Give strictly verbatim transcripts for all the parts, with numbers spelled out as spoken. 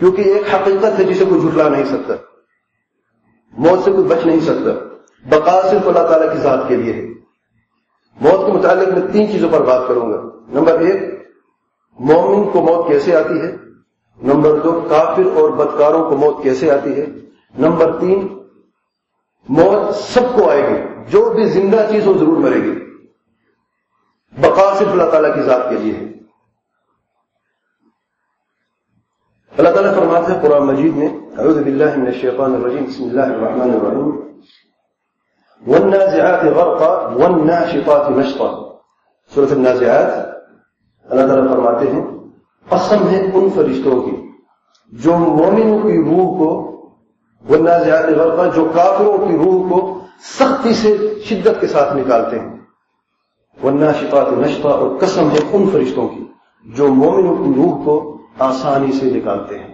کیونکہ یہ ایک حقیقت ہے جسے کوئی جھٹلا نہیں سکتا، موت سے کوئی بچ نہیں سکتا، بقا صرف اللہ تعالیٰ کی ذات کے لیے ہے۔ موت کے متعلق میں تین چیزوں پر بات کروں گا۔ نمبر ایک، مومن کو موت کیسے آتی ہے۔ نمبر دو، کافر اور بدکاروں کو موت کیسے آتی ہے۔ نمبر تین، موت سب کو آئے گی، جو بھی زندہ چیز وہ ضرور مرے گی، بقا صرف اللہ تعالیٰ کی ذات کے لیے ہے۔ اللہ تعالیٰ فرماتا ہے قرآن مجید میں، اعوذ باللہ من الشیطان الرجیم، بسم اللہ الرحمن الرحیم، والنازعات غرقا والناشطات نشطا۔ سورۃ النازعات اللہ تعالیٰ فرماتے ہیں قسم ہے ان فرشتوں کی جو مومنوں کی روح کو، والنازعات غرقا، جو کافروں کی روح کو سختی سے شدت کے ساتھ نکالتے ہیں، والناشطات نشطا، اور قسم ہے ان فرشتوں کی جو مومنوں کی روح کو آسانی سے نکالتے ہیں۔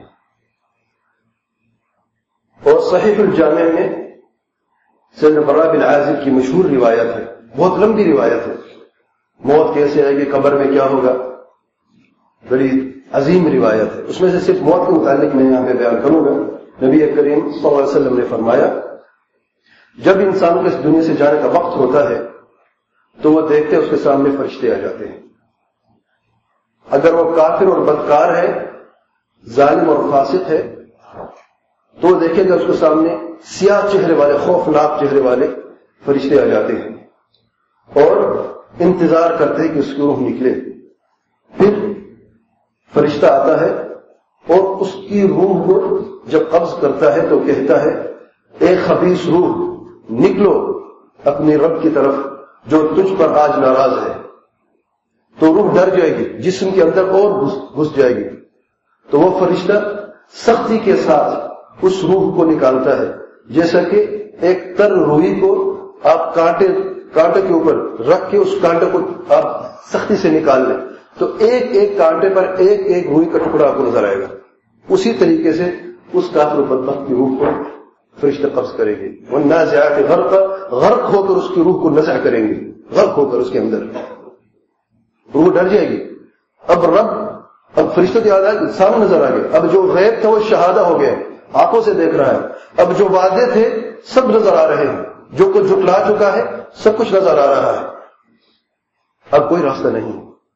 اور صحیح الجامع میں سیدنا براء بن عازب کی مشہور روایت ہے، بہت لمبی روایت ہے، موت کیسے آئے گی، قبر میں کیا ہوگا، بڑی عظیم روایت ہے۔ اس میں سے صرف موت کے متعلق میں یہاں پہ بیان کروں گا۔ نبی کریم صلی اللہ علیہ وسلم نے فرمایا جب انسان کے اس دنیا سے جانے کا وقت ہوتا ہے تو وہ دیکھتے ہیں اس کے سامنے فرشتے آ جاتے ہیں۔ اگر وہ کافر اور بدکار ہے، ظالم اور فاسق ہے، تو وہ دیکھے گا اس کے سامنے سیاہ چہرے والے، خوفناک چہرے والے فرشتے آ جاتے ہیں اور انتظار کرتے ہیں کہ اس کی روح نکلے۔ پھر فرشتہ آتا ہے اور اس کی روح کو جب قبض کرتا ہے تو کہتا ہے اے خبیث روح، نکلو اپنے رب کی طرف جو تجھ پر آج ناراض ہے۔ تو روح ڈر جائے گی، جسم کے اندر اور گھس جائے گی، تو وہ فرشتہ سختی کے ساتھ اس روح کو نکالتا ہے، جیسا کہ ایک تر روئی کو آپ کانٹے کانٹے کے اوپر رکھ کے اس کانٹے کو آپ سختی سے نکال لیں تو ایک ایک کانٹے پر ایک ایک روئی کا ٹکڑا آپ کو نظر آئے گا۔ اسی طریقے سے اس کافر و بدبخت کی روح کو فرشتہ قبض کرے گی، وہ نازعات غرق غرق ہو کر اس کی روح کو نزع کریں گے، غرق ہو کر اس کے اندر روح ڈر جائے گی۔ اب رب اب فرشتوں کی آدھا سامنے نظر آ گئے، اب جو غیب تھا وہ شہادہ ہو گیا، آنکھوں سے دیکھ رہا ہے، اب جو وعدے تھے سب نظر آ رہے ہیں، جو کچھ جھٹلا چکا ہے سب کچھ نظر آ رہا ہے، اب کوئی راستہ نہیں۔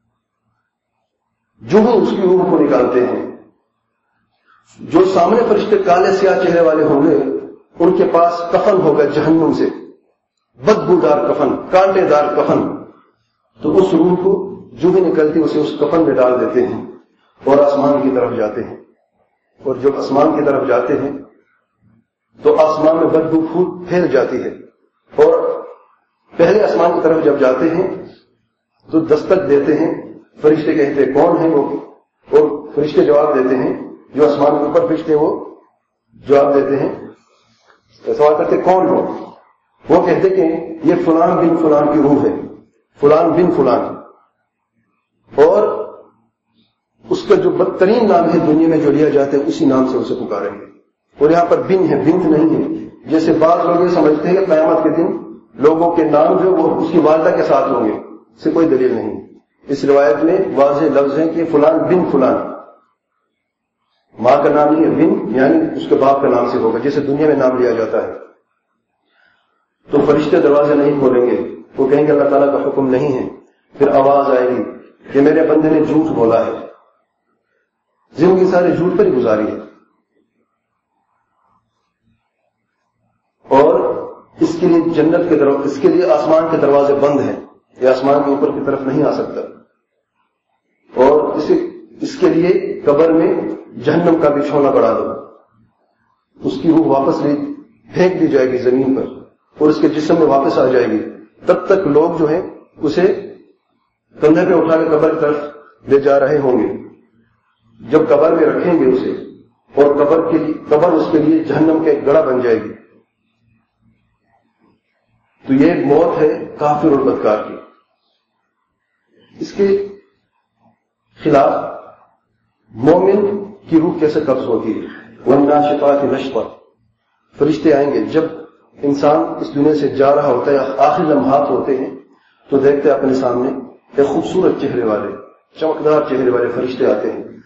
جو اس کی روح کو نکالتے ہیں، جو سامنے فرشتے کالے سیاہ چہرے والے ہوں گے ان کے پاس کفن ہوگا جہنم سے، بدبودار کفن، کانٹے دار کفن، تو اس روح کو جو بھی نکلتی اسے اس کفن میں ڈال دیتے ہیں اور آسمان کی طرف جاتے ہیں۔ اور جب آسمان کی طرف جاتے ہیں تو آسمان میں بدبو پھول پھیل جاتی ہے، اور پہلے آسمان کی طرف جب جاتے ہیں تو دستک دیتے ہیں، فرشتے کہتے ہیں کون ہیں وہ، اور فرشتے جواب دیتے ہیں، جو آسمان کے اوپر فرشتے وہ جواب دیتے ہیں، سوال کرتے کون ہو، وہ کہتے کہ یہ فلان بن فلان کی روح ہے، فلان بن فلان، اور اس کا جو بدترین نام ہے دنیا میں جو لیا جاتا ہے اسی نام سے اسے پکاریں گے۔ اور یہاں پر بن ہے، بنت نہیں ہے، جیسے بعض لوگ یہ سمجھتے ہیں کہ قیامت کے دن لوگوں کے نام جو وہ اس کی والدہ کے ساتھ ہوں گے، اس سے کوئی دلیل نہیں۔ اس روایت میں واضح لفظ ہے کہ فلان بن فلان، ماں کا نام نہیں ہے، بن یعنی اس کے باپ کا نام سے ہوگا جیسے دنیا میں نام لیا جاتا ہے۔ تو فرشتے دروازے نہیں کھولیں گے، وہ کہیں گے اللہ تعالیٰ کا حکم نہیں ہے۔ پھر آواز آئے گی کہ میرے بندے نے جھوٹ بولا ہے، زندگی سارے جھوٹ پر ہی گزاری ہے، اور اس کے لیے جنت کے طرف، اس کے لیے آسمان کے دروازے بند ہیں، یہ آسمان کے اوپر کی طرف نہیں آ سکتا، اور اسے اس کے لیے قبر میں جہنم کا بچھونا بڑھا دو، اس کی روح واپس لی پھینک دی جائے گی زمین پر اور اس کے جسم میں واپس آ جائے گی، تب تک لوگ جو ہیں اسے کندھے پہ اٹھا کے قبر کی طرف لے جا رہے ہوں گے۔ جب قبر میں رکھیں گے اسے، اور قبر کے لیے قبر اس کے لیے جہنم کا ایک گڑھا بن جائے گی، تو یہ ایک موت ہے کافر اور بدکار کی۔ اس کے خلاف مومن کی روح کیسے قبض ہوتی ہے؟ والناشطات نشطا، فرشتے آئیں گے جب انسان اس دنیا سے جا رہا ہوتا ہے، آخری لمحات ہوتے ہیں تو دیکھتے ہیں اپنے سامنے ایک خوبصورت چہرے والے، چمکدار چہرے والے فرشتے آتے ہیں